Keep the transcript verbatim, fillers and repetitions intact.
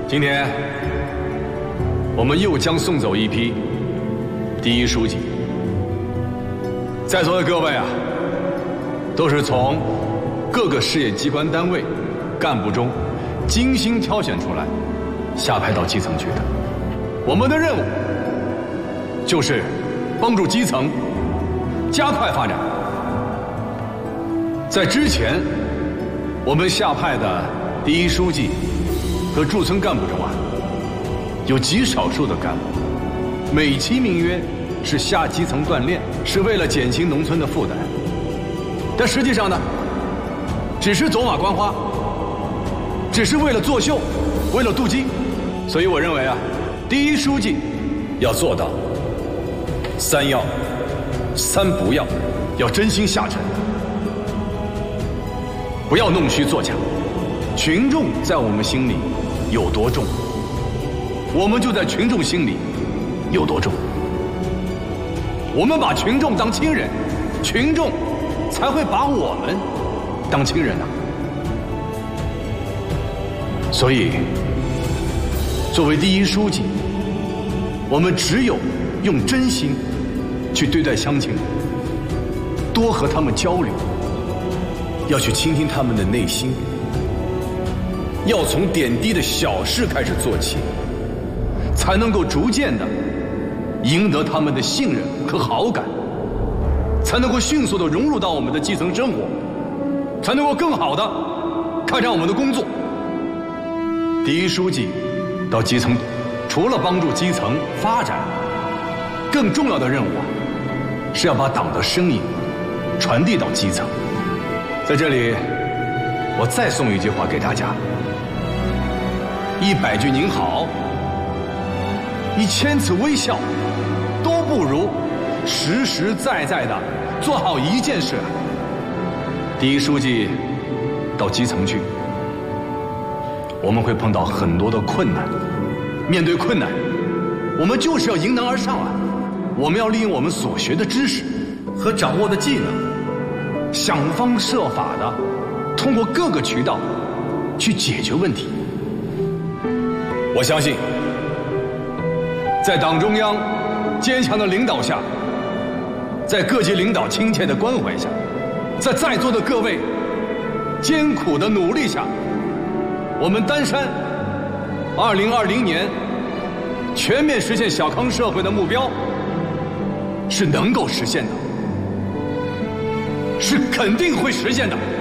今天，我们又将送走一批第一书记。在座的各位啊，都是从各个事业机关单位干部中精心挑选出来，下派到基层去的。我们的任务就是帮助基层加快发展。在之前，我们下派的第一书记和驻村干部中啊，有极少数的干部，美其名曰是下基层锻炼，是为了减轻农村的负担，但实际上呢，只是走马观花，只是为了作秀，为了镀金。所以我认为啊，第一书记要做到三要、三不要，要真心下沉，不要弄虚作假。群众在我们心里有多重，我们就在群众心里有多重。我们把群众当亲人，群众才会把我们当亲人啊。所以，作为第一书记，我们只有用真心去对待乡亲，多和他们交流，要去倾听他们的内心，要从点滴的小事开始做起，才能够逐渐的赢得他们的信任和好感，才能够迅速的融入到我们的基层生活，才能够更好的开展我们的工作。第一书记到基层，除了帮助基层发展，更重要的任务啊，是要把党的声音传递到基层。在这里，我再送一句话给大家：一百句您好，一千次微笑，都不如实实在在的做好一件事。第一书记到基层去，我们会碰到很多的困难，面对困难，我们就是要迎难而上啊！我们要利用我们所学的知识和掌握的技能，想方设法的通过各个渠道去解决问题。我相信，在党中央坚强的领导下，在各级领导亲切的关怀下，在在座的各位艰苦的努力下，我们丹山二零二零年全面实现小康社会的目标是能够实现的，是肯定会实现的。